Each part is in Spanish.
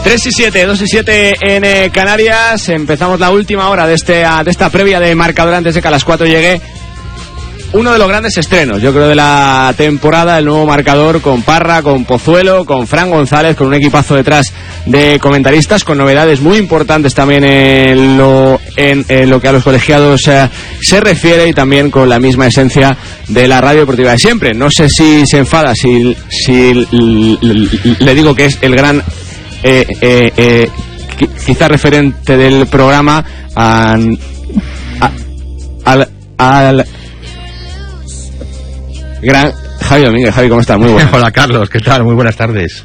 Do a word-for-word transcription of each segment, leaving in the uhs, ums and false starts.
tres y siete, dos y siete en eh, Canarias. Empezamos la última hora de, este, de esta previa de marcador antes de que a las cuatro llegue uno de los grandes estrenos, yo creo, de la temporada, el nuevo marcador con Parra, con Pozuelo, con Fran González, con un equipazo detrás de comentaristas, con novedades muy importantes también en lo, en, en lo que a los colegiados eh, se refiere, y también con la misma esencia de la radio deportiva de siempre. No sé si se enfada si, si le digo que es el gran eh, eh, eh, quizá referente del programa a, a, al, al gran Javi Domínguez. Javi, ¿cómo estás? Muy buenas. Hola, Carlos, ¿qué tal? Muy buenas tardes.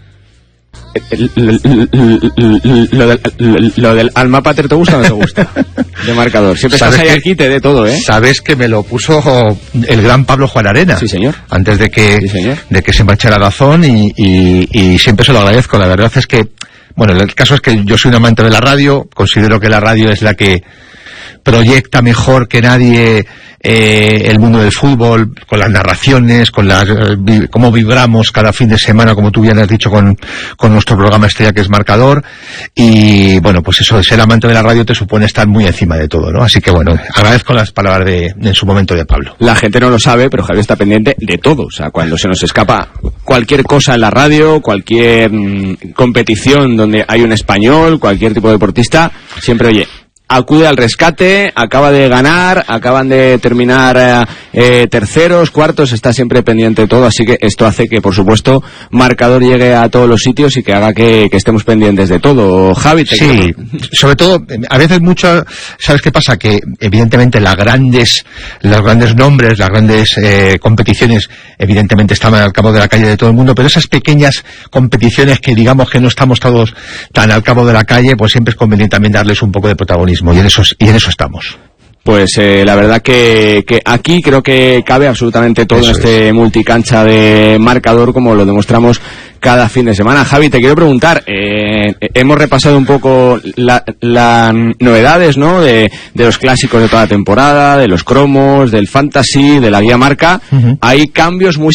Lo del, lo del Alma Pater, ¿te gusta o no te gusta? De marcador. Siempre estás ahí aquí, te de todo, ¿eh? Sabes que me lo puso el gran Pablo Juan Arena. Sí, señor. Antes de que, sí, señor. de que se marchara Dazón, y, y, y siempre se lo agradezco. La verdad es que, bueno, el caso es que yo soy un amante de la radio, considero que la radio es la que proyecta mejor que nadie eh, el mundo del fútbol, con las narraciones, con las eh, cómo vibramos cada fin de semana, como tú bien has dicho, con, con nuestro programa estrella que es Marcador. Y bueno, pues eso, ser amante de la radio te supone estar muy encima de todo, ¿no? Así que bueno, agradezco las palabras de, en su momento, de Pablo. La gente no lo sabe, pero Javier está pendiente de todo. O sea, cuando se nos escapa cualquier cosa en la radio, cualquier mmm, competición donde hay un español, cualquier tipo de deportista, siempre, oye, acude al rescate, acaba de ganar, acaban de terminar eh, terceros, cuartos, está siempre pendiente de todo, así que esto hace que, por supuesto, Marcador llegue a todos los sitios y que haga que, que estemos pendientes de todo. Javi, te sí, creo. Sobre todo, a veces mucho, ¿sabes qué pasa? Que evidentemente las grandes, los grandes nombres, las grandes eh, competiciones, evidentemente estaban al cabo de la calle de todo el mundo, pero esas pequeñas competiciones que digamos que no estamos todos tan al cabo de la calle, pues siempre es conveniente también darles un poco de protagonismo. Y en eso, y en eso estamos. Pues eh, la verdad que, que aquí creo que cabe absolutamente todo. Eso en este es. Multicancha de Marcador, como lo demostramos cada fin de semana. Javi, te quiero preguntar, eh, hemos repasado un poco las la novedades, ¿no?, de, de los clásicos de toda la temporada, de los cromos, del fantasy, de la guía marca. Uh-huh. Hay cambios muy